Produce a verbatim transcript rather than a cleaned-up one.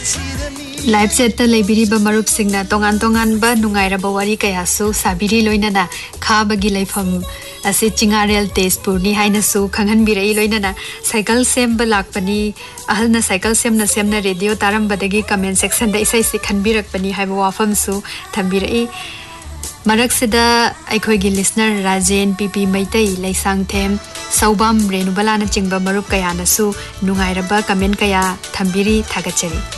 Live set लेबिरिबा मरुप सिंगना तोंगान तोंगान बा नुंगाइराबा वारी कयासु साबिरी लोइनाना खाबगी लाइफम असे चिंगारेल तेजपुरनी हाइनसु खंगहनबिरई लोइनाना cycle same लाकपनी अहलना cycle सेमना सेमना radio तारंबदगी comment section दा इसै से खनबिरकपनी हाइबा वाफमसु थंबिरई मरकसिदा अखोइगी listener Rajen PP Meitei लैसांगथेम सौबाम रेनुबलाना चिंगबा मरुप कयानसु नुंगाइराबा comment कया थंबिरी थागचरी।